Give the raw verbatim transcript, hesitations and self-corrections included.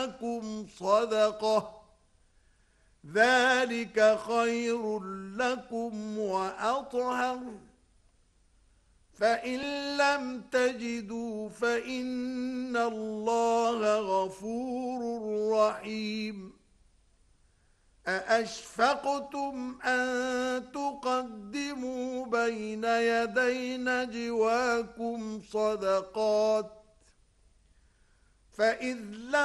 نجواكم صدقة ذلك خير لكم وأطهر فإن لم تجدوا فإن الله غفور رحيم أأشفقتم أن تقدموا بين يدي نجواكم صدقات فإذ لم